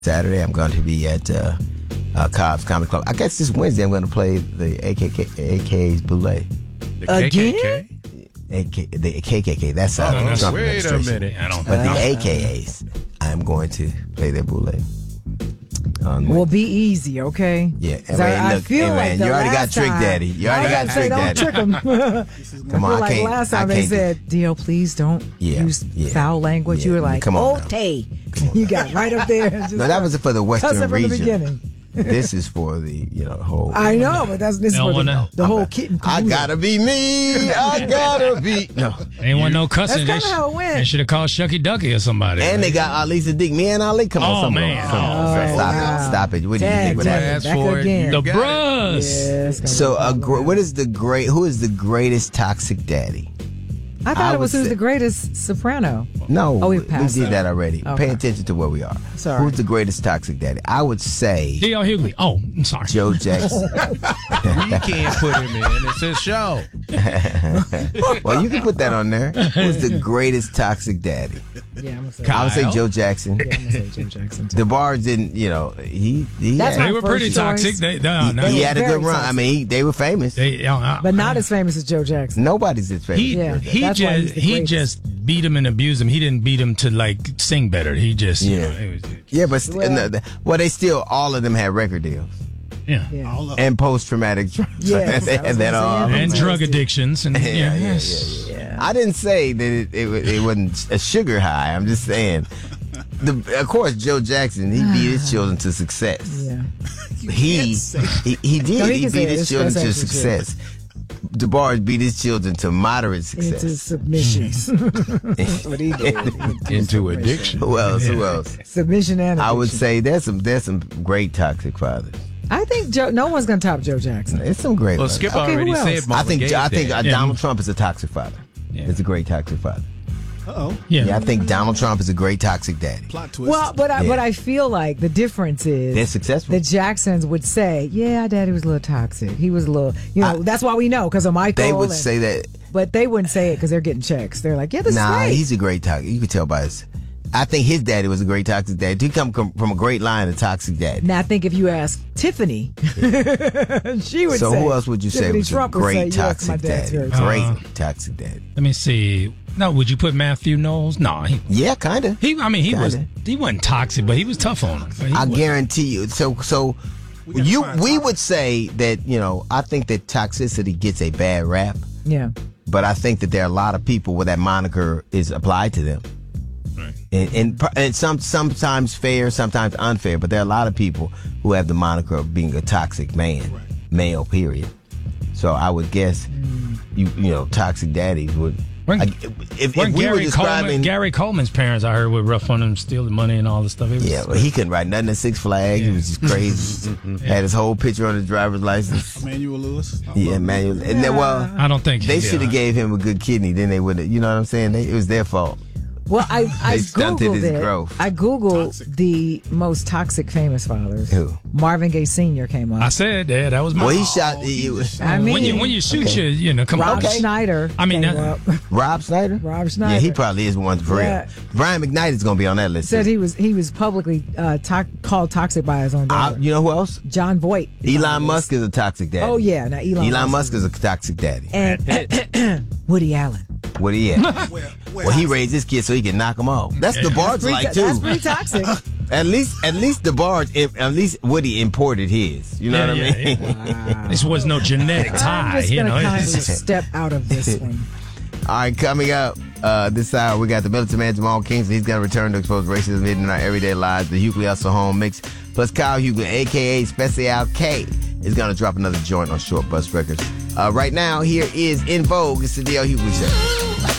Saturday, I'm going to be at Cobb's Comedy Club. I guess this Wednesday, I'm going to play the AKA's Boulay. The KKK? The KKK. That's Trump wait a minute. But the AKAs, I'm going to play their Boulay. Well, be easy, okay? Yeah. I feel like you already got Trick Daddy. You already got Trick Daddy. Don't trick him. Come on, I feel like last time they said, Dio, please don't use foul language. Yeah. You were like, Come on Tay. You got right up there. No, that was for the Western region. The beginning. This is for the whole. I know, but this is for the whole kit and I gotta be me. I gotta be. No, ain't want no cussing. That's kind of how it went. They should have called Shucky Ducky or somebody. And they got Ali Sadiq. Me and Ali. Come on, man. Stop it. What do you think with that? The Bros. Yes, so, who is the greatest toxic daddy? I thought it was who's the greatest soprano. No, we did that already. Okay. Pay attention to where we are. Sorry. Who's the greatest toxic daddy? I would say D.L. Hughley. Oh, I'm sorry. Joe Jackson. We can't put him in. It's his show. Well, you can put that on there. Who's the greatest toxic daddy? Yeah, I'm gonna say I would say Joe Jackson. Yeah, I'm gonna say Joe Jackson. The bars didn't, he they were pretty toxic. He had a good run. Toxic. I mean, they were famous. But not as famous as Joe Jackson. Nobody's as famous. He just beat him and abused him. He didn't beat him to like sing better. He just but they still all of them had record deals. Yeah. And post-traumatic trauma. Yes, and drug addictions. And yeah. I didn't say that it wasn't a sugar high. I'm just saying. Of course, Joe Jackson, he beat his children to success. Yeah. He did. No, he beat his children to success. DeBarge beat his children to moderate success. Into submission. That's what he did. Into addiction. Who else? Submission and addiction. I would say there's some great toxic fathers. I think no one's going to top Joe Jackson. There's some great ones. Skip already said Marvin Gaye. I think Donald Trump is a toxic father. Yeah. It's a great toxic father. Yeah, I think Donald Trump is a great toxic daddy. Plot twist. Well, but I feel like the difference is they're successful. The Jacksons would say, "Yeah, Daddy was a little toxic. He was a little, that's why we know because of Michael." They would say that, but they wouldn't say it because they're getting checks. They're like, "Yeah, this is great." He's a great toxic. You could tell by his. I think his daddy was a great toxic daddy. He come from a great line of toxic daddy. Now I think if you ask Tiffany, she would say. So who else would you say was Trump a great say, toxic daddy? Great toxic daddy. Let me see. No, would you put Matthew Knowles? No. Yeah, kind of. He wasn't toxic, but he was tough on him. I guarantee you. So we would say that, I think that toxicity gets a bad rap. Yeah. But I think that there are a lot of people where that moniker is applied to them. Right. And sometimes fair, sometimes unfair, but there are a lot of people who have the moniker of being a toxic man, male, period. So I would guess, toxic daddies would. If we were describing Gary Coleman's parents, I heard were rough on him, stealing money and all this stuff. Well, he couldn't ride nothing at Six Flags. He was just crazy. Had his whole picture on his driver's license. Emmanuel Lewis. Yeah, Emmanuel. And then, I don't think they should have gave him a good kidney. Then they would have. You know what I'm saying? It was their fault. Well, I stunted his Googled it. growth. I Googled the most toxic famous fathers. Who? Marvin Gaye Sr. came up. I said that. That was my. Well, he shot. When you shoot, come on. Rob Schneider. Rob Schneider. Rob Schneider. Yeah, he probably is one for real. Brian McKnight is going to be on that list. Said he was publicly called toxic by his own daughter. You know who else? John Voight. Elon Musk is a toxic daddy. Oh yeah, now Elon Musk is a toxic daddy. And Woody Allen. What he at? Well, he raised his kids so he can knock them off. That's the DeBarge like too. That's pretty toxic. At least DeBarge, at least Woody imported his. You know what I mean? Wow. This was no genetic tie. I'm just gonna kind of step out of this one. All right, coming up this hour, we got the militant man Jamal Kingston. He's gonna return to expose racism hidden in our everyday lives. The Hughley Hustle Home Mix plus Kyle Hughley, aka Special K, is gonna drop another joint on Short Bus Records. Right now, here is In Vogue. It's the D.L. Hughley Show.